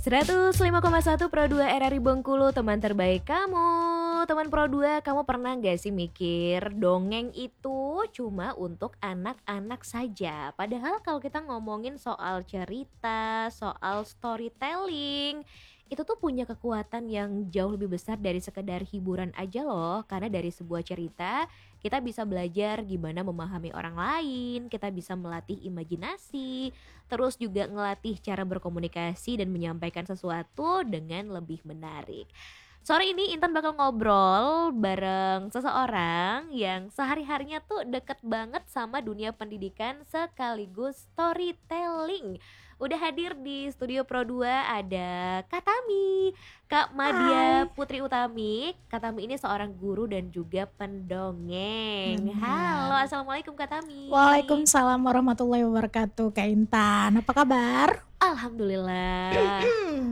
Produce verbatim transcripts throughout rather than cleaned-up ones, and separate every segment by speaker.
Speaker 1: seratus lima koma satu Pro dua R R I Bengkulu, teman terbaik kamu. Teman Pro dua, kamu pernah gak sih mikir dongeng itu cuma untuk anak-anak saja? Padahal kalau kita ngomongin soal cerita, soal storytelling, itu tuh punya kekuatan yang jauh lebih besar dari sekedar hiburan aja loh. Karena dari sebuah cerita kita bisa belajar gimana memahami orang lain, kita bisa melatih imajinasi, terus juga ngelatih cara berkomunikasi dan menyampaikan sesuatu dengan lebih menarik. Sore ini Intan bakal ngobrol bareng seseorang yang sehari-harinya tuh deket banget sama dunia pendidikan sekaligus storytelling. Udah hadir di studio Pro dua ada Kak Tami, Kak Madia
Speaker 2: Hai.
Speaker 1: Putri Utami. Kak Tami ini seorang guru dan juga pendongeng. Halo,
Speaker 2: Benar.
Speaker 1: assalamualaikum Kak Tami.
Speaker 2: Waalaikumsalam warahmatullahi wabarakatuh, Kak Intan. Apa kabar?
Speaker 1: Alhamdulillah.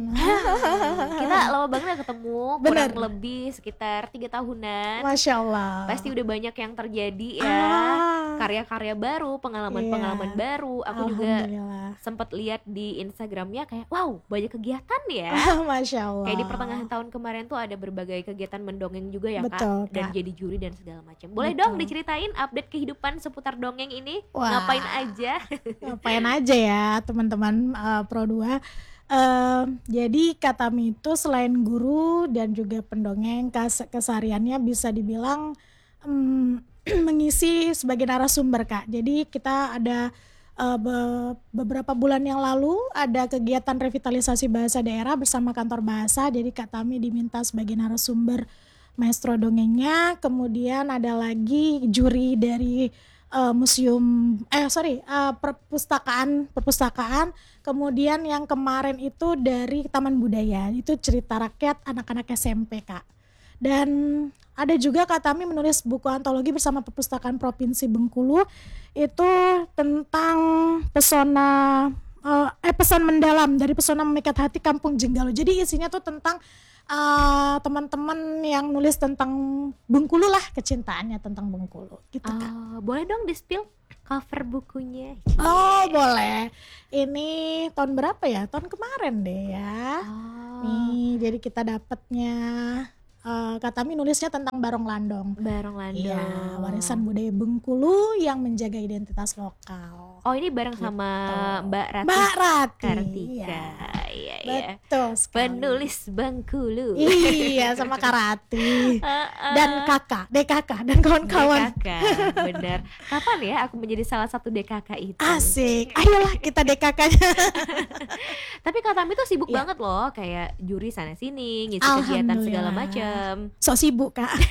Speaker 1: Hmm, kita lama banget gak ketemu, kurang
Speaker 2: Bener.
Speaker 1: lebih sekitar tiga tahunan.
Speaker 2: Masya Allah.
Speaker 1: Pasti udah banyak yang terjadi ya,
Speaker 2: Ah,
Speaker 1: karya-karya baru, pengalaman-pengalaman
Speaker 2: iya.
Speaker 1: baru. Aku juga
Speaker 2: Alhamdulillah.
Speaker 1: sempat lihat di Instagramnya kayak wow, banyak kegiatan ya.
Speaker 2: Masya Allah.
Speaker 1: Kayak di pertengahan tahun kemarin tuh ada berbagai kegiatan mendongeng juga ya
Speaker 2: Betul,
Speaker 1: Kak, dan
Speaker 2: Kak.
Speaker 1: jadi juri dan segala macam. Boleh
Speaker 2: Betul.
Speaker 1: dong diceritain update kehidupan seputar dongeng ini?
Speaker 2: Wah.
Speaker 1: Ngapain aja?
Speaker 2: Ngapain aja ya teman-teman uh, Pro dua. Uh, jadi Kak Tami itu selain guru dan juga pendongeng, kes- kesehariannya bisa dibilang um, mengisi sebagai narasumber, Kak. Jadi kita ada uh, be- beberapa bulan yang lalu ada kegiatan revitalisasi bahasa daerah bersama kantor bahasa. Jadi Kak Tami diminta sebagai narasumber maestro dongengnya. Kemudian ada lagi juri dari uh, museum eh sorry uh, perpustakaan perpustakaan. Kemudian yang kemarin itu dari Taman Budaya, itu cerita rakyat anak-anak S M P, Kak. Dan ada juga Kak Tami menulis buku antologi bersama Perpustakaan Provinsi Bengkulu, itu tentang pesona uh, eh pesan mendalam dari pesona memikat hati Kampung Jenggalo. Jadi isinya tuh tentang uh, teman-teman yang nulis tentang Bengkulu lah, kecintaannya tentang Bengkulu gitu, Kak.
Speaker 1: Oh, boleh dong di-spill cover bukunya.
Speaker 2: Oh boleh. Ini tahun berapa ya? Tahun kemarin deh ya.
Speaker 1: Oh,
Speaker 2: Nih jadi kita dapetnya uh, Kak Tami nulisnya tentang Barong Landong.
Speaker 1: Barong Landong.
Speaker 2: Iya, warisan budaya Bengkulu yang menjaga identitas lokal.
Speaker 1: Oh, ini bareng
Speaker 2: Gitu.
Speaker 1: sama Mbak Ratih
Speaker 2: Mbak Rati.
Speaker 1: Kartika. Iya, iya.
Speaker 2: Betul sekali.
Speaker 1: Penulis Bengkulu.
Speaker 2: Iya, sama Kak Rati.
Speaker 1: Uh-uh.
Speaker 2: Dan kakak, D K K dan kawan-kawan.
Speaker 1: D K K, benar. Kapan ya aku menjadi salah satu D K K itu?
Speaker 2: Asik. Ayolah kita D K K-nya.
Speaker 1: Tapi Kak Tami tuh sibuk
Speaker 2: Iya.
Speaker 1: banget loh, kayak juri sana sini, ngisi kegiatan segala macam.
Speaker 2: Sok sibuk, Kak.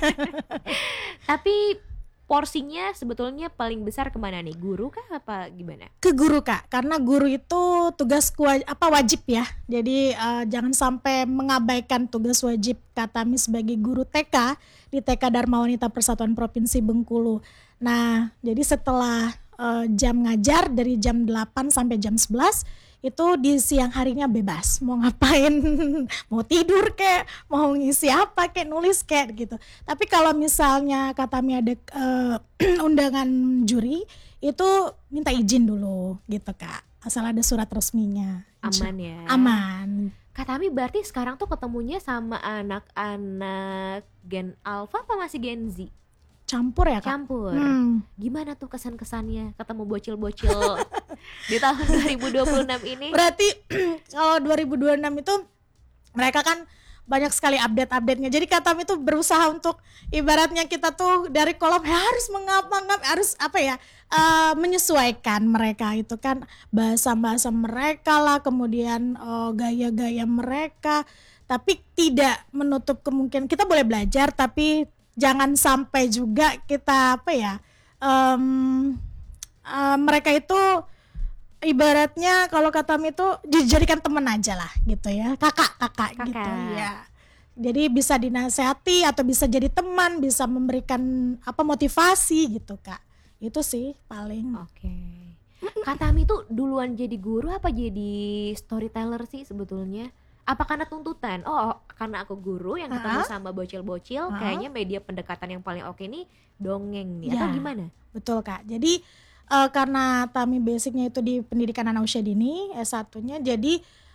Speaker 1: Tapi porsinya sebetulnya paling besar kemana nih? Guru kah apa gimana?
Speaker 2: Ke guru, Kak, karena guru itu tugas kuaj- apa wajib ya. Jadi eh, jangan sampai mengabaikan tugas wajib Kak Tami sebagai guru T K di T K Dharma Wanita Persatuan Provinsi Bengkulu. Nah, jadi setelah eh, jam ngajar dari jam delapan sampai jam sebelas itu di siang harinya bebas mau ngapain, mau tidur kek, mau ngisi apa kek, nulis kek gitu. Tapi kalau misalnya Kak Tami ada eh, undangan juri itu minta izin dulu gitu, Kak, asal ada surat resminya.
Speaker 1: Aman ya?
Speaker 2: Aman.
Speaker 1: Kak Tami berarti sekarang tuh ketemunya sama anak-anak Gen Alpha apa masih Gen Z?
Speaker 2: Campur ya, Kak?
Speaker 1: Campur.
Speaker 2: Hmm.
Speaker 1: Gimana tuh kesan-kesannya ketemu bocil-bocil di tahun dua ribu dua puluh enam ini?
Speaker 2: Berarti kalau dua ribu dua puluh enam itu mereka kan banyak sekali update-update-nya. Jadi Kak Tami itu berusaha untuk ibaratnya kita tuh dari kolom ya harus mengapa-ngap, harus apa ya, uh, menyesuaikan mereka itu kan bahasa-bahasa mereka lah, kemudian uh, gaya-gaya mereka. Tapi tidak menutup kemungkinan kita boleh belajar, tapi jangan sampai juga kita apa ya, um, uh, mereka itu ibaratnya kalau kata Tami itu dijadikan teman aja lah gitu ya, kakak kakak
Speaker 1: Kakak.
Speaker 2: gitu ya. Jadi bisa dinasehati atau bisa jadi teman, bisa memberikan apa motivasi gitu, Kak. Itu sih paling.
Speaker 1: Oke. Kak Tami tuh duluan jadi guru apa jadi storyteller sih sebetulnya? Apa karena tuntutan? Oh, karena aku guru yang ketemu
Speaker 2: Ha-ha.
Speaker 1: sama bocil-bocil,
Speaker 2: Ha-ha.
Speaker 1: kayaknya media pendekatan yang paling oke nih dongeng nih, atau
Speaker 2: Ya.
Speaker 1: gimana?
Speaker 2: Betul, Kak. Jadi eh, karena Tami basicnya itu di pendidikan anak usia dini S satunya, jadi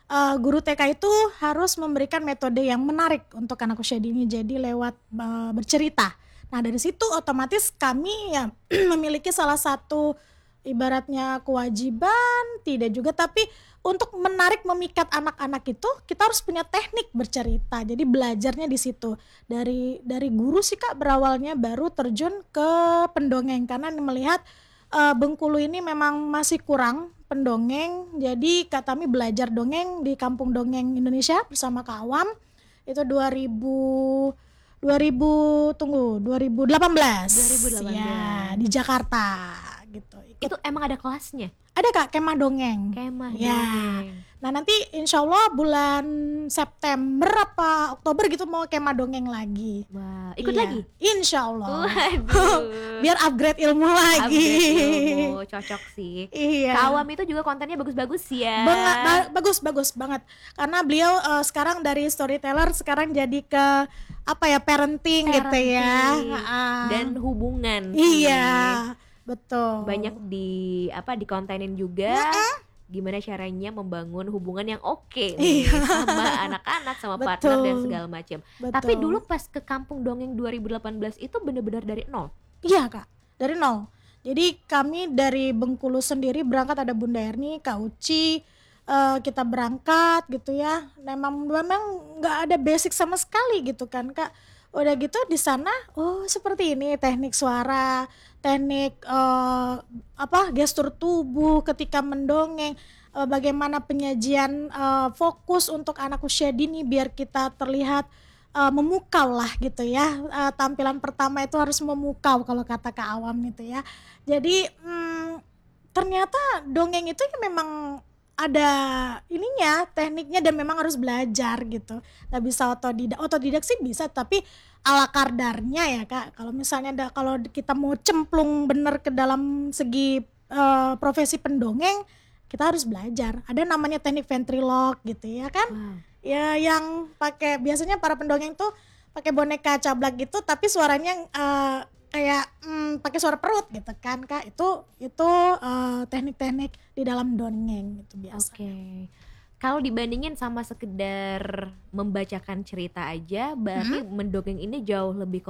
Speaker 2: uh, guru T K itu harus memberikan metode yang menarik untuk anak usia dini, jadi lewat uh, bercerita. Nah dari situ otomatis kami ya memiliki salah satu ibaratnya kewajiban, tidak juga, tapi untuk menarik memikat anak-anak itu kita harus punya teknik bercerita. Jadi belajarnya di situ. Dari dari guru sih Kak berawalnya, baru terjun ke pendongeng karena melihat uh, Bengkulu ini memang masih kurang pendongeng. Jadi Kak Tami belajar dongeng di Kampung Dongeng Indonesia bersama Kak Awam. Itu dua ribu dua ribu tunggu dua ribu delapan belas.
Speaker 1: dua ribu delapan belas.
Speaker 2: Ya, di Jakarta gitu.
Speaker 1: Itu emang ada kelasnya?
Speaker 2: Ada Kak, kemah dongeng.
Speaker 1: Kemah
Speaker 2: Ya.
Speaker 1: dongeng.
Speaker 2: Nah nanti insya Allah bulan September apa Oktober gitu mau kemah dongeng lagi.
Speaker 1: Wah, ikut
Speaker 2: Iya,
Speaker 1: lagi?
Speaker 2: Insya Allah.
Speaker 1: Waduh.
Speaker 2: Biar upgrade ilmu lagi.
Speaker 1: Upgrade ilmu, cocok sih.
Speaker 2: Iya.
Speaker 1: Kak Awam itu juga kontennya bagus-bagus ya.
Speaker 2: Banget, ba- bagus bagus banget. Karena beliau uh, sekarang dari storyteller sekarang jadi ke apa ya parenting, gitu ya.
Speaker 1: Parenting
Speaker 2: Ah.
Speaker 1: dan hubungan sih.
Speaker 2: Iya, betul.
Speaker 1: Banyak di apa dikontenin juga. Gimana caranya membangun hubungan yang oke nih
Speaker 2: Iya.
Speaker 1: sama anak-anak, sama partner
Speaker 2: Betul.
Speaker 1: dan segala macam.
Speaker 2: Betul.
Speaker 1: Tapi dulu pas ke Kampung Dongeng dua ribu delapan belas itu benar-benar dari nol.
Speaker 2: Iya Kak, dari nol. Jadi kami dari Bengkulu sendiri berangkat, ada Bunda Erni, Kak Uci, eh, kita berangkat gitu ya. Memang memang nggak ada basic sama sekali gitu kan Kak. Udah gitu di sana, oh seperti ini teknik suara, teknik eh, apa gestur tubuh ketika mendongeng, eh, bagaimana penyajian eh, fokus untuk anak usia dini biar kita terlihat uh, memukau lah gitu ya. Uh, tampilan pertama itu harus memukau kalau kata Kak Awam itu ya. Jadi hmm, ternyata dongeng itu ya memang ada ininya, tekniknya, dan memang harus belajar gitu. Gak bisa otodidak. Otodidak sih bisa, tapi ala kadarnya ya Kak. Kalau misalnya ada, kalau kita mau cemplung bener ke dalam segi uh, profesi pendongeng, kita harus belajar. Ada namanya teknik ventriloque gitu ya kan.
Speaker 1: Wow.
Speaker 2: Ya yang pakai biasanya para pendongeng tuh pakai boneka cablak gitu, tapi suaranya uh, kayak hmm, pakai suara perut gitu kan Kak. Itu itu uh, teknik-teknik di dalam dongeng itu biasa.
Speaker 1: Oke. Kalau dibandingin sama sekedar membacakan cerita aja, berarti mendongeng ini jauh lebih